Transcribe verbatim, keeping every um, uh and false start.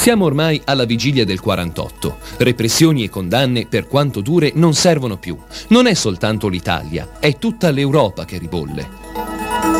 Siamo ormai alla vigilia del quarantotto. Repressioni e condanne, per quanto dure, non servono più. Non è soltanto l'Italia, è tutta l'Europa che ribolle.